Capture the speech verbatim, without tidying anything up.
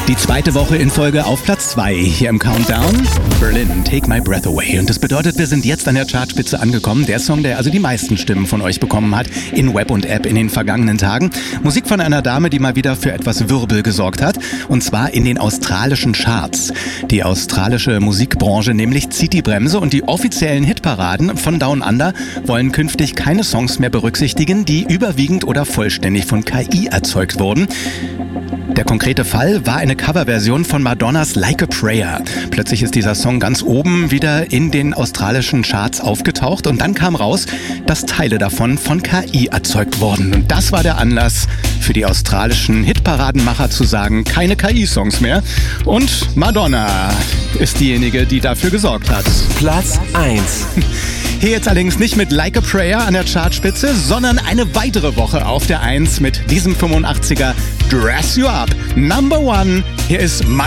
Die zweite Woche in Folge auf Platz zwei hier im Countdown. Berlin, Take My Breath Away. Und das bedeutet, wir sind jetzt an der Chartspitze angekommen. Der Song, der also die meisten Stimmen von euch bekommen hat in Web und App in den vergangenen Tagen. Musik von einer Dame, die mal wieder für etwas Wirbel gesorgt hat. Und zwar in den australischen Charts. Die australische Musikbranche nämlich zieht die Bremse und die offiziellen Hitparaden von Down Under wollen künftig keine Songs mehr berücksichtigen, die überwiegend oder vollständig von K I erzeugt wurden. Der konkrete Fall war eine Coverversion von Madonnas Like a Prayer. Plötzlich ist dieser Song ganz oben wieder in den australischen Charts aufgetaucht und dann kam raus, dass Teile davon von K I erzeugt wurden. Und das war der Anlass für die australischen Hitparadenmacher zu sagen, keine K I-Songs mehr. Und Madonna ist diejenige, die dafür gesorgt hat. Platz eins. Hier jetzt allerdings nicht mit Like a Prayer an der Chartspitze, sondern eine weitere Woche auf der eins mit diesem fünfundachtziger Dress You Up. Number One, hier ist Madonna.